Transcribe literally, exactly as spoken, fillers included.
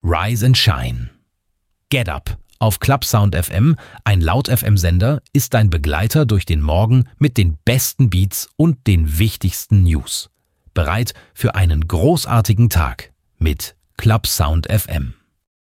Rise and Shine. Get Up auf Clubsound F M, ein Laut-F M-Sender, ist dein Begleiter durch den Morgen mit den besten Beats und den wichtigsten News. Bereit für einen großartigen Tag mit Clubsound F M.